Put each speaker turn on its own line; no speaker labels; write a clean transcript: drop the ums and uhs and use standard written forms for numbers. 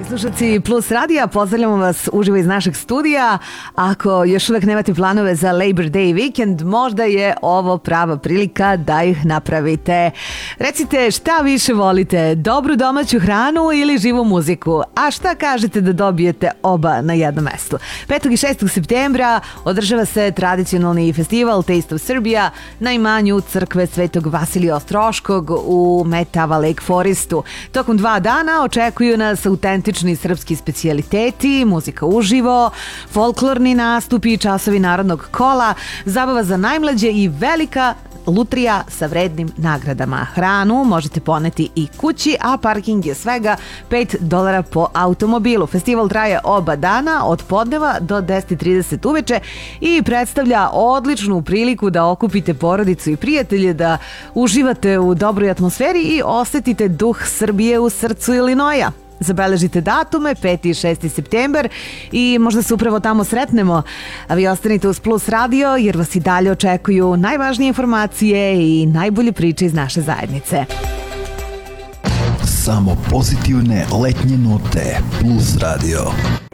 Slušaci Plus radija, pozdravljamo vas uživo iz našeg studija. Ako još uvek nemate planove za Labor Day weekend, možda je ovo prava prilika da ih napravite. Recite šta više volite, dobru domaću hranu ili živu muziku? A šta kažete da dobijete oba na jednom mestu? 5. i 6. septembra održava se tradicionalni festival Taste of Serbia na imanju crkve Svetog Vasilija Ostroškog u Metava Lake Forestu. Tokom 2 dana očekuju nas autentični srpski specijaliteti, muzika uživo, folklorni nastupi, časovi narodnog kola, zabava za najmlađe i velika lutrija sa vrednim nagradama. Hranu možete poneti i kući, a parking je svega $5 po automobilu. Festival traje oba dana od podneva do 10:30 uveče i predstavlja odličnu priliku da okupite porodicu i prijatelje, da uživate u dobroj atmosferi i osetite duh Srbije u srcu Ilinoja. Zabeležite datume, 5. i 6. september i možda se upravo tamo sretnemo. A vi ostanite uz Plus radio jer vas i dalje očekuju najvažnije informacije i najbolje priče iz naše zajednice.
Samo pozitivne letnje note. Plus radio.